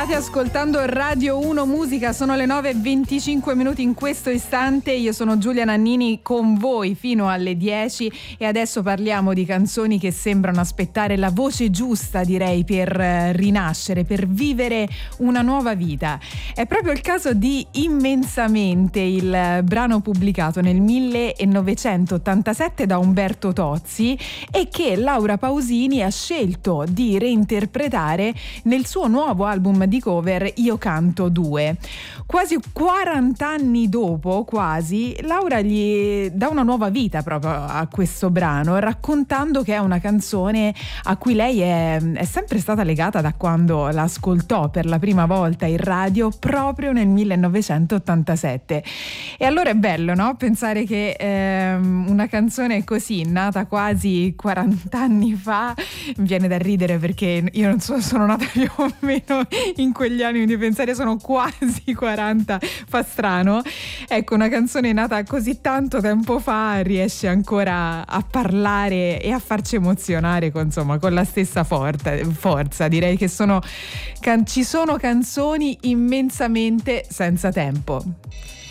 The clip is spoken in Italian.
State ascoltando Radio 1 Musica, sono le 9:25 in questo istante. Io sono Giulia Nannini con voi fino alle 10 e adesso parliamo di canzoni che sembrano aspettare la voce giusta, direi, per rinascere, per vivere una nuova vita. È proprio il caso di Immensamente, il brano pubblicato nel 1987 da Umberto Tozzi e che Laura Pausini ha scelto di reinterpretare nel suo nuovo album di cover Io canto 2. Quasi 40 anni dopo, Laura gli dà una nuova vita proprio a questo brano, raccontando che è una canzone a cui lei è sempre stata legata da quando l'ascoltò per la prima volta in radio proprio nel 1987. E allora è bello, no? Pensare che una canzone così, nata quasi 40 anni fa, viene da ridere perché io non sono nata più o meno in quegli anni, quindi pensare sono quasi 40 fa strano. Ecco, una canzone nata così tanto tempo fa riesce ancora a parlare e a farci emozionare con la stessa forza. Direi che ci sono canzoni immensamente senza tempo.